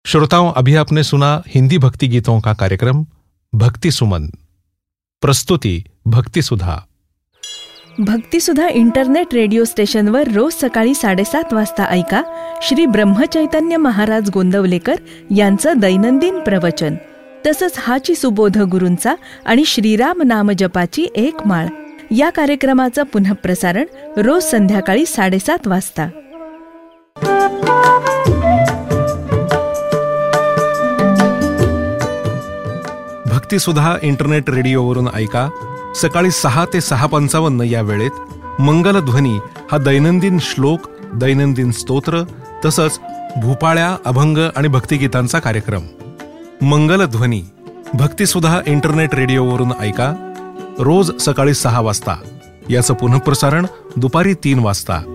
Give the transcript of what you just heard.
श्रोताओं, अभी आपने सुना हिंदी भक्ति गीतों का कार्यक्रम भक्ति सुमन। प्रस्तुति भक्ति सुधा। भक्ती सुधा इंटरनेट रेडिओ स्टेशनवर रोज सकाळी 7:30 वाजता ऐका श्री ब्रह्मचैतन्य महाराज गोंदवलेकर यांचं दैनंदिन प्रवचन, तसंच हाची सुबोध गुरूंचा आणि श्रीराम नाम जपाची एक माळ या कार्यक्रमाचं पुनःप्रसारण रोज संध्याकाळी 7:30 वाजता. भक्ती सुधा इंटरनेट रेडिओवरून ऐका सकाळी 6 ते 6:55 या वेळेत मंगलध्वनी हा दैनंदिन श्लोक, दैनंदिन स्तोत्र तसंच भूपाळ्या, अभंग आणि भक्तिगीतांचा कार्यक्रम. मंगलध्वनी भक्तिसुधा इंटरनेट रेडिओवरून ऐका रोज सकाळी 6 वाजता. याचं पुनःप्रसारण दुपारी 3 वाजता.